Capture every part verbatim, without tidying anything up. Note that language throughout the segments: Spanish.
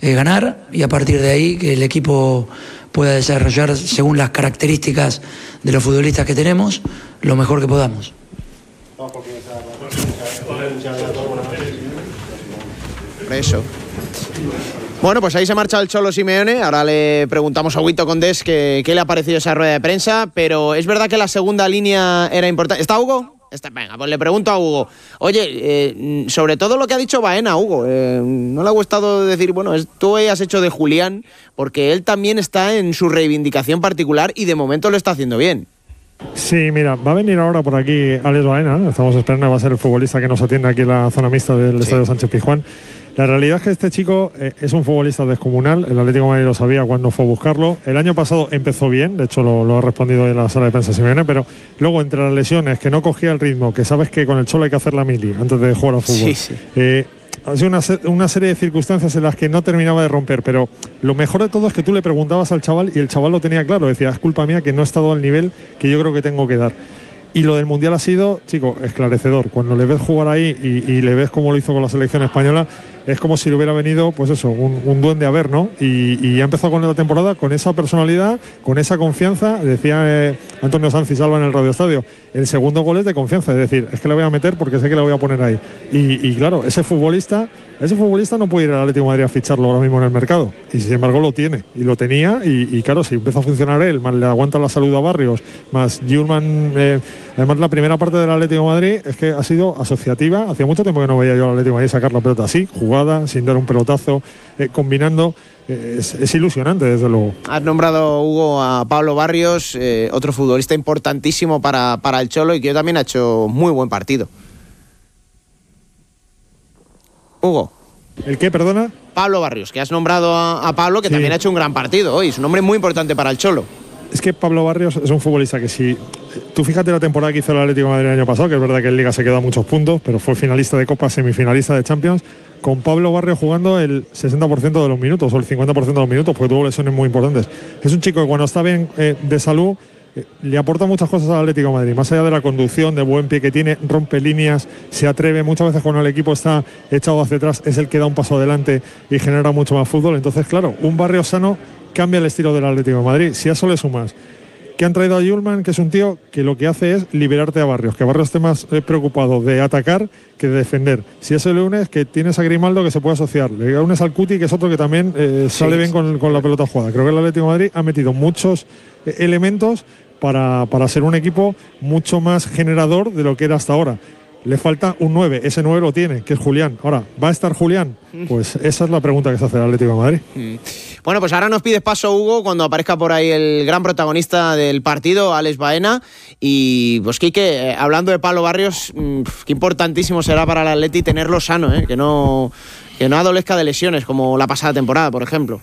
eh, ganar y a partir de ahí que el equipo pueda desarrollar según las características de los futbolistas que tenemos lo mejor que podamos. Eso. Bueno, pues ahí se marcha el Cholo Simeone. Ahora le preguntamos a Huito Condés qué le ha parecido esa rueda de prensa, pero es verdad que la segunda línea era importante. ¿Está Hugo? Está, venga, pues le pregunto a Hugo. Oye, eh, sobre todo lo que ha dicho Baena, Hugo, eh, ¿no le ha gustado decir, bueno, es, tú has hecho de Julián? Porque él también está en su reivindicación particular y de momento lo está haciendo bien. Sí, mira, va a venir ahora por aquí Alex Baena, estamos esperando, va a ser el futbolista que nos atiende aquí en la zona mixta del sí. Estadio Sánchez Pizjuán. La realidad es que este chico eh, es un futbolista descomunal, el Atlético de Madrid lo sabía cuando fue a buscarlo. El año pasado empezó bien, de hecho lo, lo ha respondido en la sala de prensa Simeone, pero luego entre las lesiones, que no cogía el ritmo, que sabes que con el Cholo hay que hacer la mili antes de jugar al fútbol. Sí, sí. Eh, ha sido una, una serie de circunstancias en las que no terminaba de romper, pero lo mejor de todo es que tú le preguntabas al chaval y el chaval lo tenía claro, decía, es culpa mía que no he estado al nivel que yo creo que tengo que dar. Y lo del Mundial ha sido, chico, esclarecedor. Cuando le ves jugar ahí y, y le ves cómo lo hizo con la selección española, es como si le hubiera venido, pues eso, un, un duende a ver, ¿no? Y, y ha empezado con la temporada con esa personalidad, con esa confianza. Decía eh, Antonio Sanz y Salva en el Radio Estadio, el segundo gol es de confianza, es decir, es que le voy a meter porque sé que le voy a poner ahí. Y, y claro, ese futbolista... Ese futbolista no puede ir al Atlético de Madrid a ficharlo ahora mismo en el mercado y sin embargo lo tiene y lo tenía y, y claro, si empieza a funcionar él, más le aguanta la salud a Barrios, más Hjulmand, eh, además la primera parte del Atlético de Madrid es que ha sido asociativa. Hacía mucho tiempo que no veía yo al Atlético de Madrid sacar la pelota así, jugada, sin dar un pelotazo, eh, combinando. Es, es ilusionante, desde luego. Has nombrado, Hugo, a Pablo Barrios, eh, otro futbolista importantísimo para, para el Cholo y que también ha hecho muy buen partido. Hugo. ¿El qué, perdona? Pablo Barrios, que has nombrado a, a Pablo, que sí. También ha hecho un gran partido hoy. Es un hombre muy importante para el Cholo. Es que Pablo Barrios es un futbolista que si... Tú fíjate la temporada que hizo el Atlético de Madrid el año pasado, que es verdad que en Liga se quedó a muchos puntos, pero fue finalista de Copa, semifinalista de Champions, con Pablo Barrios jugando el sesenta por ciento de los minutos o el cincuenta por ciento de los minutos, porque tuvo lesiones muy importantes. Es un chico que cuando está bien eh, de salud... le aporta muchas cosas al Atlético de Madrid, más allá de la conducción, de buen pie que tiene, rompe líneas, se atreve, muchas veces cuando el equipo está echado hacia atrás es el que da un paso adelante y genera mucho más fútbol. Entonces, claro, un Barrio sano cambia el estilo del Atlético de Madrid. Si a eso le sumas que han traído a Hjulmand, que es un tío que lo que hace es liberarte a Barrios, que Barrios esté más eh, preocupado de atacar que de defender. Si a eso le unes que tienes a Grimaldo, que se puede asociar, le unes al Cuti, que es otro que también eh, sale sí, bien sí. Con, con la pelota jugada. Creo que el Atlético de Madrid ha metido muchos eh, elementos Para, para ser un equipo mucho más generador de lo que era hasta ahora. Le falta un nueve, ese nueve lo tiene, que es Julián. Ahora, ¿va a estar Julián? Pues esa es la pregunta que se hace el Atlético de Madrid. Bueno, pues ahora nos pides paso, Hugo, cuando aparezca por ahí el gran protagonista del partido, Alex Baena. Y pues Quique, eh, hablando de Pablo Barrios, mmm, qué importantísimo será para el Atleti tenerlo sano, eh, que no, que no adolezca de lesiones, como la pasada temporada, por ejemplo.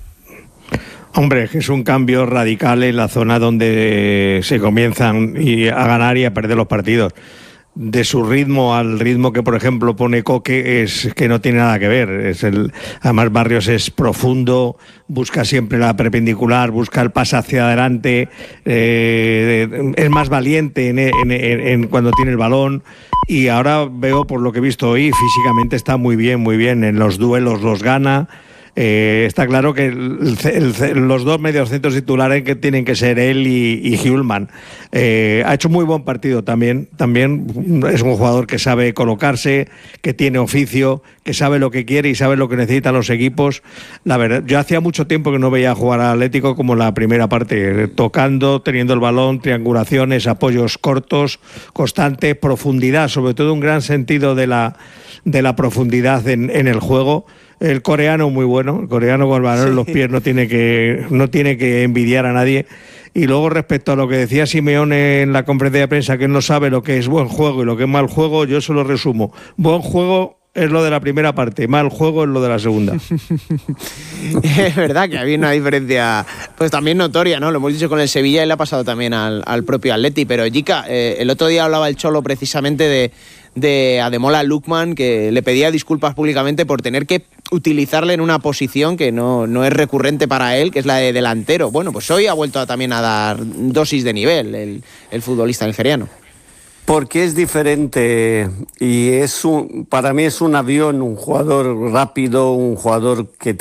Hombre, es un cambio radical en la zona donde se comienzan a ganar y a perder los partidos. De su ritmo al ritmo que, por ejemplo, pone Coque, es que no tiene nada que ver. Es el, además, Barrios es profundo, busca siempre la perpendicular, busca el pase hacia adelante, eh, es más valiente en, en, en, en cuando tiene el balón. Y ahora veo, por lo que he visto hoy, físicamente está muy bien, muy bien. En los duelos los gana. Eh, está claro que el, el, el, los dos mediocentros titulares que tienen que ser él y, y Hjulmand. Eh, ha hecho muy buen partido también. También es un jugador que sabe colocarse, que tiene oficio, que sabe lo que quiere y sabe lo que necesitan los equipos. La verdad, yo hacía mucho tiempo que no veía jugar al Atlético como la primera parte, tocando, teniendo el balón, triangulaciones, apoyos cortos, constantes, profundidad, sobre todo un gran sentido de la, de la profundidad en, en el juego. El coreano muy bueno, el coreano con el balón en los pies no tiene que no tiene que envidiar a nadie. Y luego, respecto a lo que decía Simeone en la conferencia de prensa, que él no sabe lo que es buen juego y lo que es mal juego, yo se lo resumo. Buen juego es lo de la primera parte, mal juego es lo de la segunda. Es verdad que había una diferencia pues también notoria, ¿no? Lo hemos dicho con el Sevilla y le ha pasado también al, al propio Atleti. Pero Jica, eh, el otro día hablaba el Cholo precisamente de, de Ademola Lookman, que le pedía disculpas públicamente por tener que utilizarle en una posición que no, no es recurrente para él, que es la de delantero. Bueno, pues hoy ha vuelto a, también a dar dosis de nivel el, el futbolista nigeriano. Porque es diferente y es un, para mí es un avión, un jugador rápido, un jugador que